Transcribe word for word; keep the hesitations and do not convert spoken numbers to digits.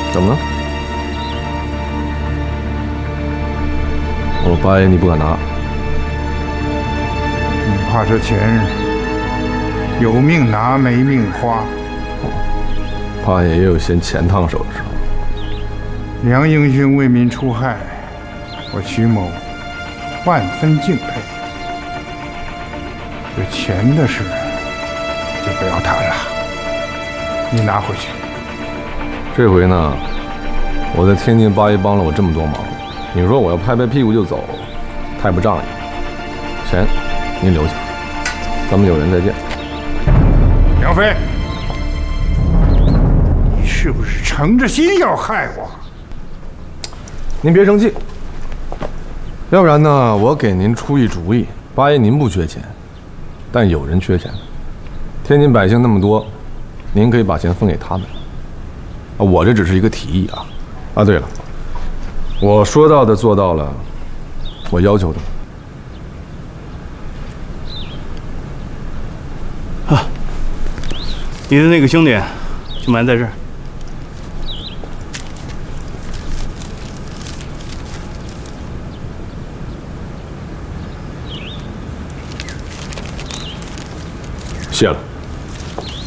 怎么了？我八爷你不敢拿， 你怕这钱有命拿没命花。 八爷也有嫌钱烫手的时候。 梁英勋为民除害，我徐某万分敬佩。这钱的事就不要谈了，你拿回去。 这回呢，我在天津八爷帮了我这么多忙，你说我要拍拍屁股就走，太不仗义。钱您留下，咱们有缘再见。 梁飞，你是不是诚着心要害我？ 您别生气，要不然呢，我给您出一主意。八爷您不缺钱，但有人缺钱。天津百姓那么多，您可以把钱分给他们。啊，我这只是一个提议啊。啊，对了，我说到的做到了，我要求的。 啊，你的那个兄弟就埋在这儿。 谢了。